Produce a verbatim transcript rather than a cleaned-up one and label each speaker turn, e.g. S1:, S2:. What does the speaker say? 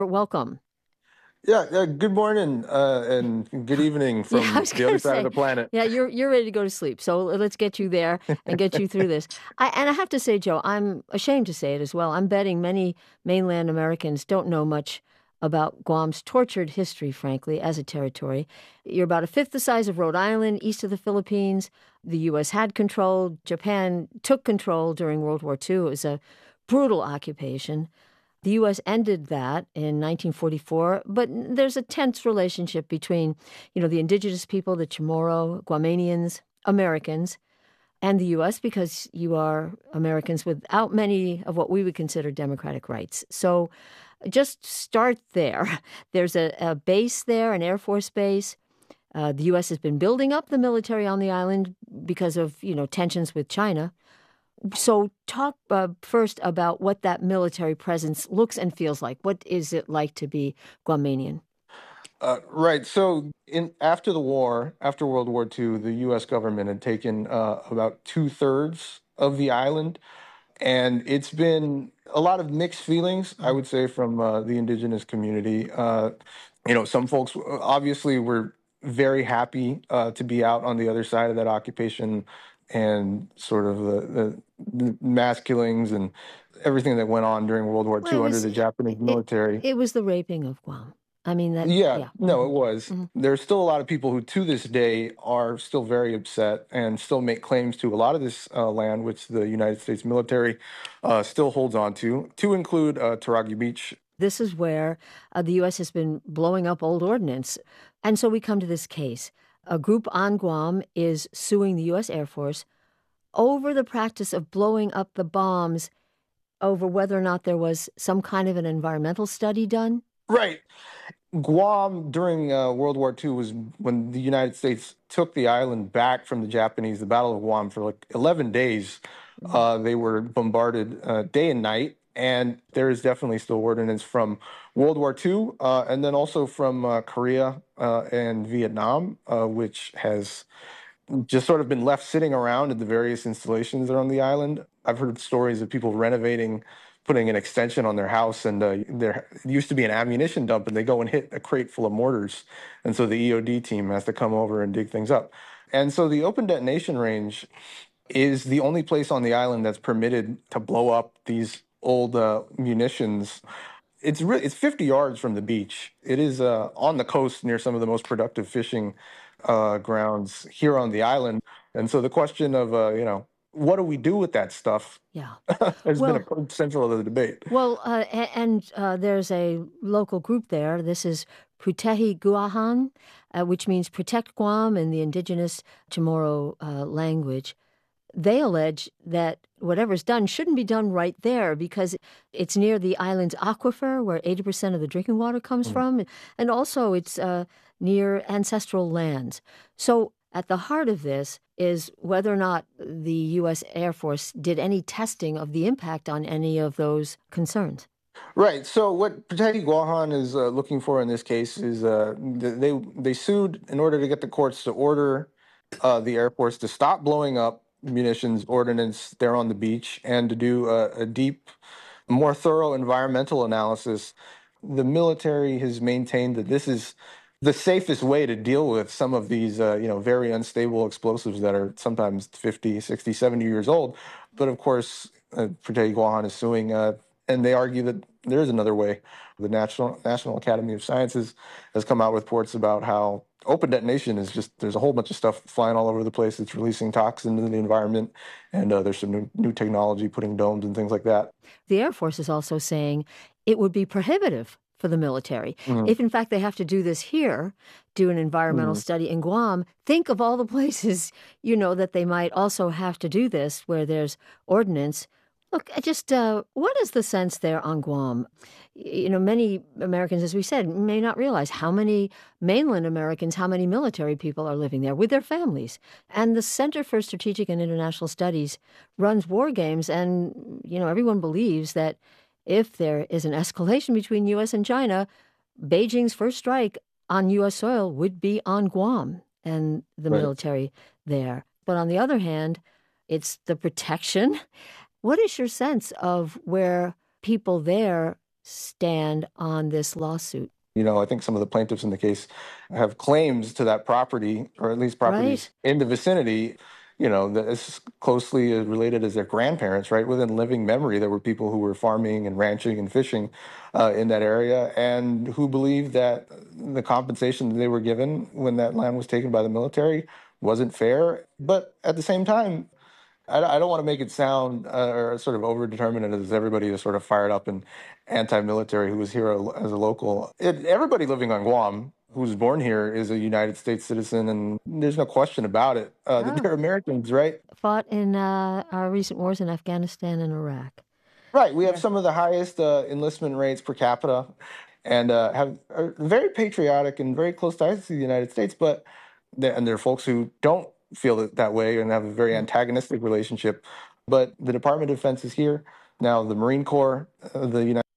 S1: Welcome.
S2: Yeah, yeah. Good morning, uh, and good evening
S1: Yeah, I
S2: from
S1: was
S2: the
S1: going
S2: other
S1: to
S2: side of
S1: say,
S2: the planet.
S1: yeah, you're you're ready to go to sleep. So let's get you there and get you through this. I and I have to say, Joe, I'm ashamed to say it as well. I'm betting many mainland Americans don't know much about Guam's tortured history, frankly, as a territory. You're about a fifth the size of Rhode Island, east of the Philippines. The U S had control. Japan took control during World War Two. It was a brutal occupation. The U S ended that in nineteen forty-four, but there's a tense relationship between, you know, the indigenous people, the Chamorro, Guamanians, Americans, and the U S because you are Americans without many of what we would consider democratic rights. So just start there. There's a, a base there, an Air Force base. Uh, the U S has been building up the military on the island because of, you know, tensions with China. So, talk uh, first about what that military presence looks and feels like. What is it like to be Guamanian?
S2: Uh, right. So, in after the war, after World War Two, the U S government had taken uh, about two thirds of the island, and it's been a lot of mixed feelings, I
S1: Mm.
S2: would say, from uh, the indigenous community. Uh, you know, some folks uh, obviously were very happy uh, to be out on the other side of that occupation and sort of the, the, the mass killings and everything that went on during World War
S1: Well, it
S2: Two under
S1: was
S2: the Japanese
S1: it
S2: military.
S1: it was the raping of Guam. I mean that.
S2: Yeah,
S1: Yeah.
S2: no,
S1: Hmm.
S2: it was.
S1: Hmm.
S2: There's still a lot of people who, to this day, are still very upset and still make claims to a lot of this uh, land, which the United States military uh, still holds on to, to include uh, Taragi Beach.
S1: This is where uh, the U S has been blowing up old ordnance, and so we come to this case. A group on Guam is suing the U S. Air Force over the practice of blowing up the bombs, over whether or not there was some kind of an environmental study done.
S2: Right. Guam during uh, World War Two was when the United States took the island back from the Japanese, the Battle of Guam, for like eleven days.
S1: Mm.
S2: Uh, they were bombarded uh, day and night. And there is definitely still ordnance from World War Two, uh, and then also from uh, Korea uh, and Vietnam, uh, which has just sort of been left sitting around at the various installations that are on the island. I've heard stories of people renovating, putting an extension on their house, and uh, there used to be an ammunition dump, and they go and hit a crate full of mortars, and so the E O D team has to come over and dig things up. And so the open detonation range is the only place on the island that's permitted to blow up these old uh, munitions. It's re- it's fifty yards from the beach. It is uh, on the coast near some of the most productive fishing uh, grounds here on the island. And so the question of uh, you know what do we do with that stuff
S1: Yeah.
S2: has been a
S1: Well,
S2: pro- central of the debate.
S1: well, uh, a- and uh, there's a local group there. This is Putehi Guahan, uh, which means protect Guam in the indigenous Chamorro uh, language. They allege that whatever's done shouldn't be done right there because it's near the island's aquifer where eighty percent of the drinking water comes
S2: Mm.
S1: from, and also it's uh, near ancestral lands. So at the heart of this is whether or not the U S. Air Force did any testing of the impact on any of those concerns.
S2: Right. So what Pateki Guahan is uh, looking for in this case is uh, th- they they sued in order to get the courts to order uh, the Air Force to stop blowing up munitions ordnance there on the beach and to do a, a deep, more thorough environmental analysis. The military has maintained that this is the safest way to deal with some of these, uh, you know, very unstable explosives that are sometimes fifty, sixty, seventy years old. But of course, uh, Pateki Guahan is suing, uh, and they argue that there is another way. The National National Academy of Sciences has come out with reports about how open detonation is just there's a whole bunch of stuff flying all over the place. It's releasing toxins into the environment, and uh, there's some new, new technology putting domes and things like that.
S1: The Air Force is also saying it would be prohibitive for the military.
S2: Mm,
S1: If, in fact, they have to do this here, do an environmental
S2: mm,
S1: study in Guam, think of all the places, you know, that they might also have to do this where there's ordnance. Look, I just, uh, what is the sense there on Guam? You know, many Americans, as we said, may not realize how many mainland Americans, how many military people are living there with their families. And the Center for Strategic and International Studies runs war games, and, you know, everyone believes that if there is an escalation between U S and China, Beijing's first strike on U S soil would be on Guam and the
S2: right.
S1: military there. But on the other hand, it's the protection. What is your sense of where people there stand on this lawsuit?
S2: You know, I think some of the plaintiffs in the case have claims to that property, or at least properties
S1: Right?
S2: in the vicinity, you know, that is closely related as their grandparents, right? Within living memory, there were people who were farming and ranching and fishing uh, in that area and who believed that the compensation that they were given when that land was taken by the military wasn't fair. But at the same time, I, I don't want to make it sound uh, or sort of overdetermined as everybody is sort of fired up and anti-military who was here as a local. It, everybody living on Guam who's born here is a United States citizen, and there's no question about it uh, that
S1: Oh,
S2: they're Americans, right?
S1: fought in uh, our recent wars in Afghanistan and Iraq.
S2: Right. We have
S1: Yeah.
S2: some of the highest uh, enlistment rates per capita, and uh, have are very patriotic and very close ties to the United States. But there, and there are folks who don't feel it that way and have a very
S1: Mm.
S2: antagonistic relationship. But the Department of Defense is here now. The Marine Corps, uh, the United